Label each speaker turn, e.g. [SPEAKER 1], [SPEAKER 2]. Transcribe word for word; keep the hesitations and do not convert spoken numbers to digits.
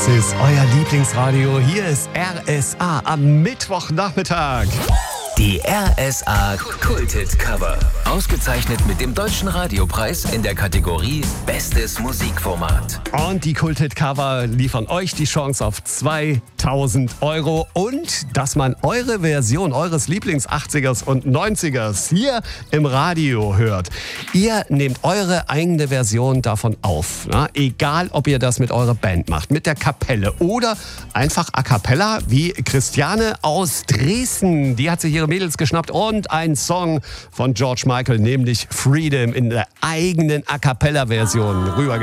[SPEAKER 1] ist euer Lieblingsradio. Hier ist R S A am Mittwochnachmittag.
[SPEAKER 2] Die R S A Kulthit Cover. Ausgezeichnet mit dem Deutschen Radiopreis in der Kategorie Bestes Musikformat.
[SPEAKER 1] Und die Kulthit Cover liefern euch die Chance auf zweitausend Euro und dass man eure Version eures Lieblings-achtzigers und neunzigers hier im Radio hört. Ihr nehmt eure eigene Version davon auf. Na? Egal, ob ihr das mit eurer Band macht, mit der Kapelle oder einfach a cappella wie Christiane aus Dresden. Die hat sich ihre Mädels geschnappt und ein Song von George Michael, nämlich Freedom, in der eigenen A-Cappella-Version rüber